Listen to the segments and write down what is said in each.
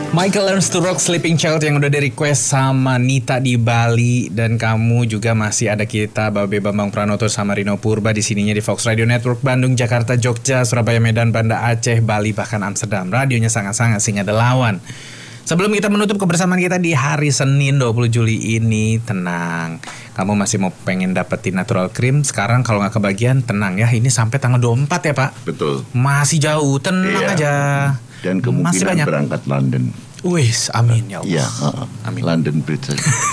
Michael Learns to Rock Sleeping Child yang udah di request sama Nita di Bali. Dan kamu juga masih ada kita Babe Bambang Pranoto sama Rino Purba di sininya di Fox Radio Network Bandung, Jakarta, Jogja, Surabaya, Medan, Banda Aceh, Bali, bahkan Amsterdam. Radionya sangat-sangat sehingga ada lawan. Sebelum kita menutup kebersamaan kita di hari Senin 20 Juli ini, tenang. Kamu masih mau pengen dapetin natural cream? Sekarang kalau nggak kebagian, tenang ya. Ini sampai tanggal 24 ya Pak? Betul. Masih jauh, tenang aja. Dan kemungkinan berangkat London. Wih, amin ya Allah. Iya, amin. London Bridge.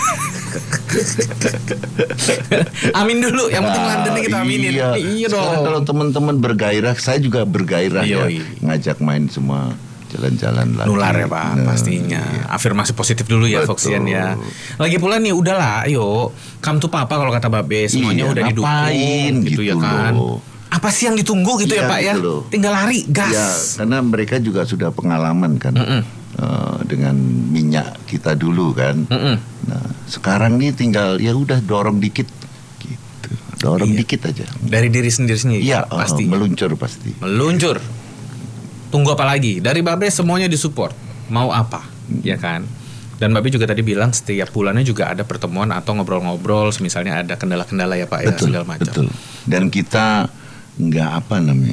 Amin dulu, yang penting Londonnya kita aminin. Iya dong. Sekarang kalau teman-teman bergairah, saya juga bergairah ya. Ngajak main semua jalan-jalan lagi. Nular ya Pak, pastinya. Iya. Afirmasi positif dulu ya Foxian ya. Lagi pula nih, udahlah, ayo come to Papa kalau kata Babe. Semuanya udah didukung gitu ya kan. Apa sih yang ditunggu gitu ya Pak ya? Gitu. Tinggal lari, gas. Ya, karena mereka juga sudah pengalaman kan dengan minyak kita dulu kan. Nah, sekarang nih tinggal ya udah dorong dikit, gitu. Dorong dikit aja. Dari diri sendiri Iya, pasti. Meluncur pasti. Meluncur. Tunggu apa lagi? Dari Babe semuanya disupport. Mau apa? Ya kan? Dan Babe juga tadi bilang setiap bulannya juga ada pertemuan atau ngobrol-ngobrol, misalnya ada kendala-kendala ya Pak, betul, ya segala macam. Betul. Dan kita nggak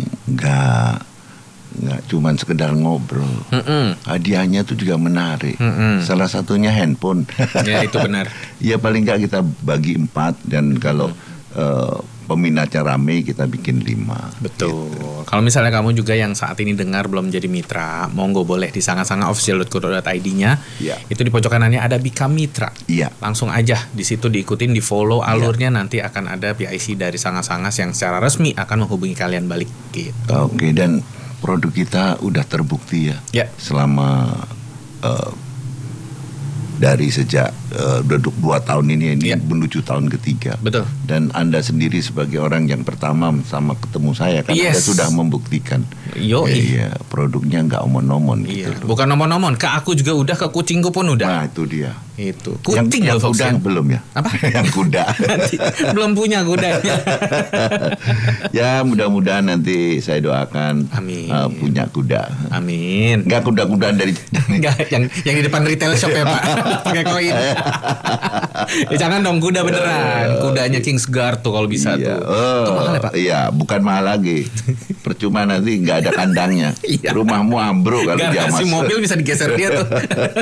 cuman sekedar ngobrol. Hadiahnya tuh juga menarik. Salah satunya handphone. Ya itu benar. Ya paling nggak kita bagi 4 dan kalau peminatnya rame kita bikin 5. Betul. Gitu. Kalau misalnya kamu juga yang saat ini dengar belum jadi mitra, monggo boleh di sangasanga.official.co.id-nya. Ya. Itu di pojok kanannya ada Become Mitra. Iya. Langsung aja di situ diikutin, di follow alurnya, nanti akan ada PIC dari Sangas-Sangas yang secara resmi akan menghubungi kalian balik gitu. Oke, dan produk kita udah terbukti ya. Selama dari sejak 2 tahun ini menuju tahun ketiga. Betul. Dan Anda sendiri sebagai orang yang pertama sama ketemu saya kan, Anda sudah membuktikan. Iya, produknya nggak omon-omon gitu. Bukan omon-omon, ke aku juga udah, ke kucingku pun udah. Nah itu dia. Itu kucing yang kuda belum ya? Apa? Yang kuda. Belum punya kudanya. Ya mudah-mudahan nanti saya doakan punya kuda. Amin. Nggak kuda-kudaan dari Nggak, yang di depan retail shop ya Pak. Pakai koin. Ya jangan dong, kuda beneran. Kudanya Kingsguard tuh kalau bisa tuh. Itu mahal ya Pak? Iya, bukan mahal lagi. Percuma nanti nggak ada kandangnya. Rumahmu ambruk kalau dia masuk. Garasi mobil bisa digeser dia tuh.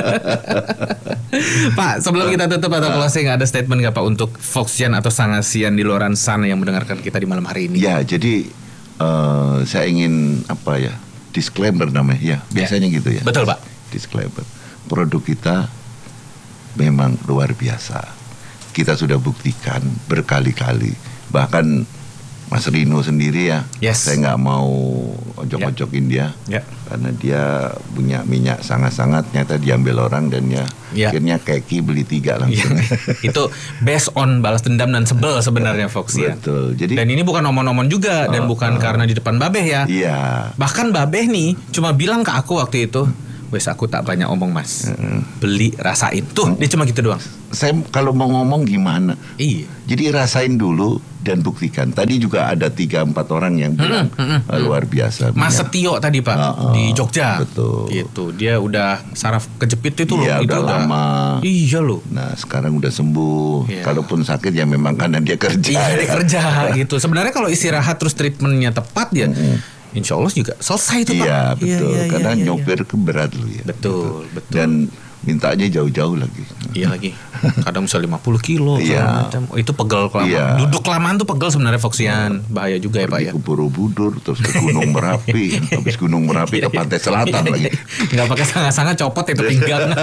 Pak, sebelum kita tutup atau closing, ada statement nggak Pak untuk Foxian atau Sangasian di luar sana yang mendengarkan kita di malam hari ini? Ya, jadi saya ingin disclaimer namanya. Ya, biasanya gitu ya. Betul Pak. Disclaimer. Produk kita memang luar biasa. Kita sudah buktikan berkali-kali. Bahkan Mas Rino sendiri saya nggak mau ojok-ojokin dia, karena dia punya minyak sangat-sangat, ternyata diambil orang dan akhirnya keki beli 3 langsung. Itu based on balas dendam dan sebel sebenarnya Foxian. Betul. Jadi, dan ini bukan omon-omon juga dan bukan karena di depan Babeh ya. Iya. Bahkan Babeh nih cuma bilang ke aku waktu itu, wes aku tak banyak omong Mas, beli rasain tuh, dia cuma gitu doang. Saya kalau mau ngomong gimana? Iya. Jadi rasain dulu dan buktikan. Tadi juga ada 3-4 orang yang bilang luar biasa. Mas Setio tadi Pak di Jogja. Betul. Gitu. Dia udah saraf kejepit itu loh. Iya, udah lama. Iya loh. Nah sekarang udah sembuh. Kalaupun sakit ya memang karena dia kerja. Iya, dia kerja gitu. Sebenarnya kalau istirahat terus treatmentnya tepat ya, insya Allah juga selesai itu Pak. Iya betul. Karena nyopir berat loh ya. Betul. Dan mintanya jauh-jauh lagi. Iya lagi. Kadang bisa 50 kilo macam. Oh, itu pegel kelamaan. Iya. Duduk kelamaan tuh pegel sebenarnya Foxian. Bahaya juga ya Pak ya. Ke Borobudur, terus ke Gunung Merapi. Habis Gunung Merapi ke Pantai Selatan lagi. Nggak pakai sanga-sanga, copot itu pinggang.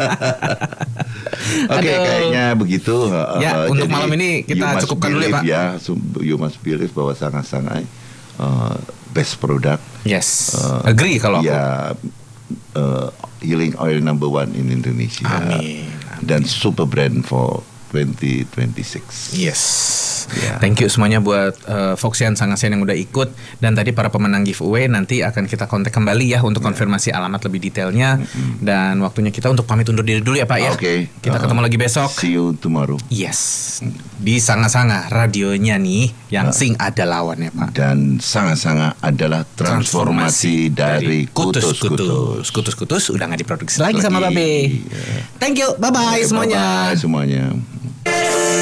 Oke, kayaknya begitu. Ya, untuk malam ini kita cukupkan dulu ya Pak. Ya, you must believe bahwa sanga-sanga best product. Yes. Agree kalau aku. Ya, healing oil number 1 in Indonesia. Amin. Dan super brand for 2026. Yes. Thank you semuanya buat Foxian Sangasian yang udah ikut, dan tadi para pemenang giveaway nanti akan kita kontak kembali ya untuk konfirmasi alamat lebih detailnya. Dan waktunya kita untuk pamit undur diri dulu ya Pak ya. Oke. Kita ketemu lagi besok. See you tomorrow. Yes. Di Sanga-Sanga radionya nih yang sing ada lawannya Pak. Dan Sanga-Sanga adalah transformasi dari kutus-kutus. Kutus-kutus udah nggak diproduksi lagi sama Babe. Thank you. Bye-bye semuanya. Bye semuanya.